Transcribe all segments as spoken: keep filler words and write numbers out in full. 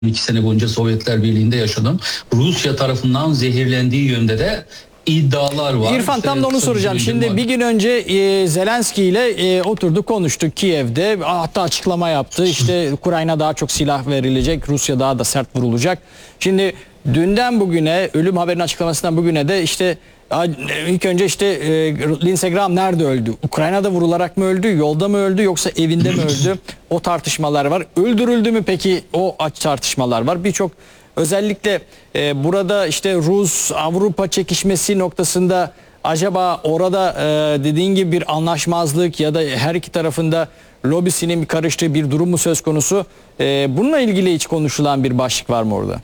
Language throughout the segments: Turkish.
iki sene boyunca Sovyetler Birliği'nde yaşadım. Rusya tarafından zehirlendiği yönde de iddialar var. İrfan İşte tam da onu soracağım. Şimdi var. Bir gün önce e, Zelenski ile e, oturduk konuştuk Kiev'de. Hatta açıklama yaptı. İşte Ukrayna daha çok silah verilecek. Rusya daha da sert vurulacak. Şimdi dünden bugüne ölüm haberinin açıklamasından bugüne de işte ilk önce işte e, Lindsey Graham nerede öldü? Ukrayna'da vurularak mı öldü? Yolda mı öldü? Yoksa evinde mi öldü? O tartışmalar var. Öldürüldü mü peki? O tartışmalar var. Birçok özellikle e, burada işte Rus-Avrupa çekişmesi noktasında acaba orada e, dediğin gibi bir anlaşmazlık ya da her iki tarafında lobisinin bir karıştığı bir durum mu söz konusu? E, bununla ilgili hiç konuşulan bir başlık var mı orada?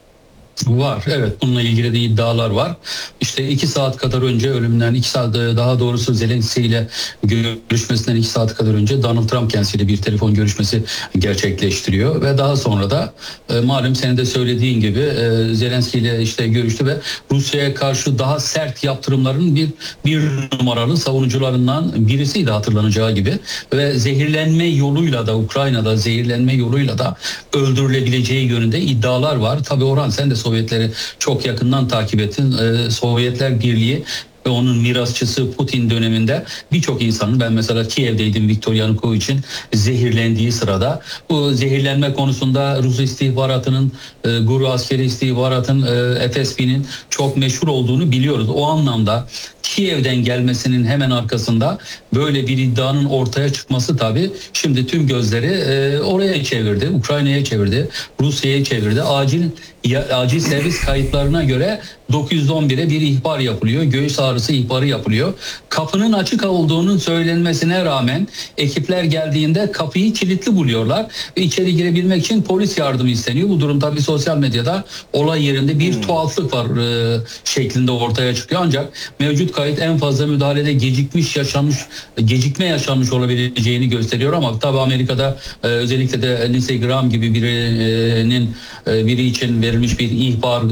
Var, evet, bununla ilgili de iddialar var. İşte iki saat kadar önce ölümden iki saat, daha doğrusu Zelenski ile görüşmesinden iki saat kadar önce Donald Trump kendisiyle bir telefon görüşmesi gerçekleştiriyor ve daha sonra da e, malum senin de söylediğin gibi e, Zelenski ile işte görüştü ve Rusya'ya karşı daha sert yaptırımların bir bir numaralı savunucularından birisiydi, hatırlanacağı gibi, ve zehirlenme yoluyla da Ukrayna'da zehirlenme yoluyla da öldürülebileceği yönünde iddialar var. Tabii Orhan, sen de Sovyetleri çok yakından takip ettin. Ee, Sovyetler Birliği ve onun mirasçısı Putin döneminde birçok insanın, ben mesela Kiev'deydim Viktor Yanukovych'in zehirlendiği sırada, bu zehirlenme konusunda Rus istihbaratının, e, Guru askeri istihbaratın, e, F S B'nin çok meşhur olduğunu biliyoruz. O anlamda Kiev'den gelmesinin hemen arkasında böyle bir iddianın ortaya çıkması tabii şimdi tüm gözleri e, oraya çevirdi, Ukrayna'ya çevirdi, Rusya'ya çevirdi. Acil ya, acil servis kayıtlarına göre dokuz yüz on bire bir ihbar yapılıyor. Göğüs ağrısı ihbarı yapılıyor. Kapının açık olduğunun söylenmesine rağmen ekipler geldiğinde kapıyı kilitli buluyorlar ve içeri girebilmek için polis yardımı isteniyor. Bu durum tabii sosyal medyada olay yerinde bir hmm. tuhaflık var e, şeklinde ortaya çıkıyor. Ancak mevcut kayıt en fazla müdahalede gecikmiş yaşanmış gecikme yaşanmış olabileceğini gösteriyor ama tabii Amerika'da e, özellikle de Lindsey Graham gibi birinin e, biri için verilmiş bir ihbar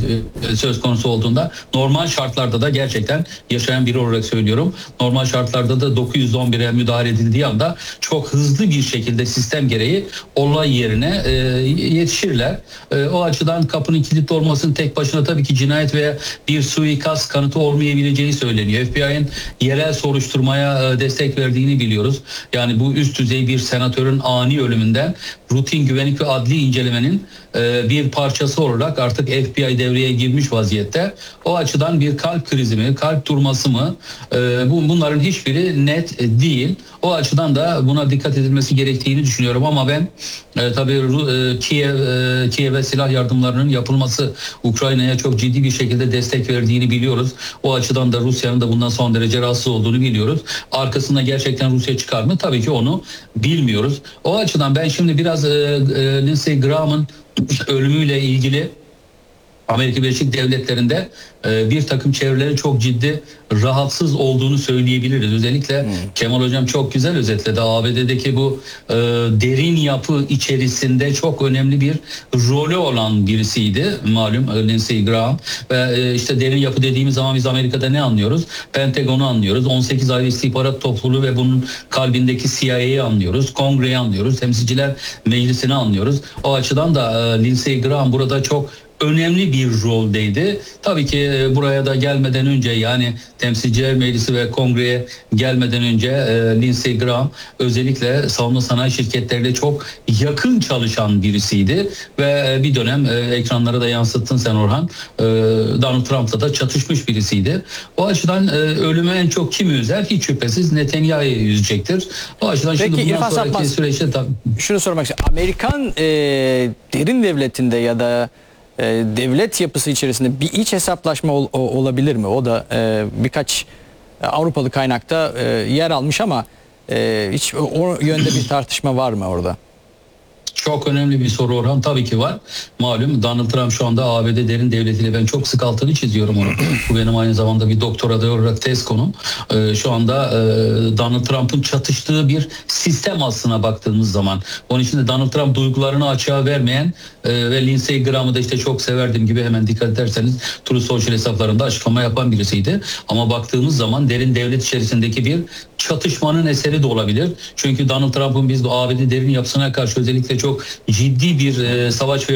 e, söz konusu olduğunda normal şartlarda da, gerçekten yaşayan biri olarak söylüyorum, normal şartlarda da dokuz yüz on bire müdahale edildiği anda çok hızlı bir şekilde sistem gereği olay yerine e, yetişirler. E, o açıdan kapının kilitli olmasının tek başına tabii ki cinayet veya bir suikast kanıtı olmayabileceği söyleniyor. F B I'nin yerel soruşturmaya e, destek verdiğini biliyoruz. Yani bu üst düzey bir senatörün ani ölümünden rutin güvenlik ve adli incelemenin e, bir parçası olarak artık F B I devreye girmiş vaziyette. O açıdan bir kalp krizi mi, kalp durması mı, e, bu, bunların hiçbiri net değil. O açıdan da buna dikkat edilmesi gerektiğini düşünüyorum ama ben e, tabii e, Kiev, e, Kiev'e silah yardımlarının yapılması, Ukrayna'ya çok ciddi bir şekilde destek verdiğini biliyoruz. O açıdan da Rusya'nın da bundan son derece rahatsız olduğunu biliyoruz. Arkasında gerçekten Rusya çıkar mı? Tabii ki onu bilmiyoruz. O açıdan ben şimdi biraz e, e, Lindsey Graham'ın ölümüyle ilgili Amerika Birleşik Devletleri'nde e, bir takım çevreleri çok ciddi rahatsız olduğunu söyleyebiliriz. Özellikle hmm. Kemal Hocam çok güzel özetledi. A B D'deki bu e, derin yapı içerisinde çok önemli bir rolü olan birisiydi malum Lindsey Graham. Ve e, işte derin yapı dediğimiz zaman biz Amerika'da ne anlıyoruz? Pentagon'u anlıyoruz. on sekiz ayrı istihbarat topluluğu ve bunun kalbindeki C I A'yı anlıyoruz. Kongre'yi anlıyoruz. Temsilciler Meclisi'ni anlıyoruz. O açıdan da e, Lindsey Graham burada çok önemli bir roldeydi. Tabii ki buraya da gelmeden önce, yani Temsilciler Meclisi ve Kongre'ye gelmeden önce e, Lindsey Graham özellikle savunma sanayi şirketleriyle çok yakın çalışan birisiydi ve bir dönem e, ekranlara da yansıttın sen Orhan, e, Donald Trump'la da çatışmış birisiydi. O açıdan e, ölümü en çok kimi üzer? Hiç şüphesiz Netanyahu'yu üzecektir. O açıdan peki, şimdi bundan sonraki Sapmaz, süreçte tabii... Şunu sormak istiyorum. Amerikan e, derin devletinde ya da E, devlet yapısı içerisinde bir iç hesaplaşma ol, o, olabilir mi? O da e, birkaç e, Avrupalı kaynakta e, yer almış ama e, hiç o, o yönde bir tartışma var mı orada? Çok önemli bir soru Orhan. Tabii ki var. Malum Donald Trump şu anda A B D derin devletiyle, ben çok sık altını çiziyorum onu. Bu benim aynı zamanda bir doktora aday olarak tez konum. Ee, şu anda e, Donald Trump'ın çatıştığı bir sistem aslına baktığımız zaman. Onun için de Donald Trump duygularını açığa vermeyen e, ve Lindsey Graham'ı da işte çok severdim gibi, hemen dikkat ederseniz Truth Social hesaplarında açıklama yapan birisiydi. Ama baktığımız zaman derin devlet içerisindeki bir çatışmanın eseri de olabilir. Çünkü Donald Trump'ın biz A B D derin yapısına karşı özellikle çok çok ciddi bir e, savaş ve